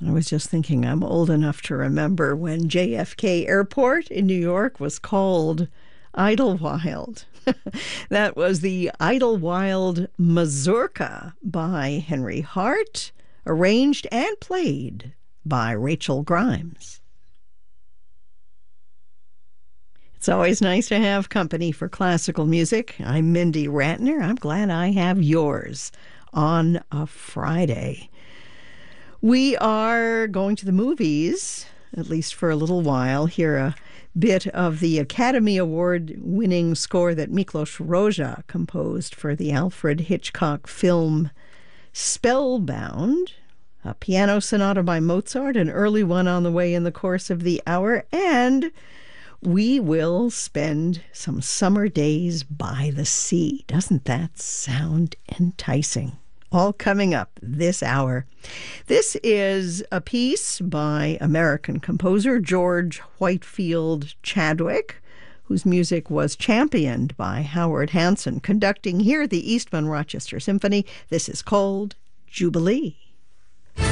I was just thinking I'm old enough to remember when JFK Airport in New York was called Idlewild. That was the Idlewild Mazurka by Henry Hart, arranged and played by Rachel Grimes. It's always nice to have company for classical music. I'm Mindy Ratner. I'm glad I have yours on a Friday. We are going to the movies, at least for a little while. Hear a bit of the Academy Award-winning score that Miklos Rozsa composed for the Alfred Hitchcock film Spellbound, a piano sonata by Mozart, an early one on the way in the course of the hour, and we will spend some summer days by the sea. Doesn't that sound enticing? All coming up this hour. This is a piece by American composer George Whitefield Chadwick, whose music was championed by Howard Hanson, conducting here the Eastman Rochester Symphony. This is called Jubilee.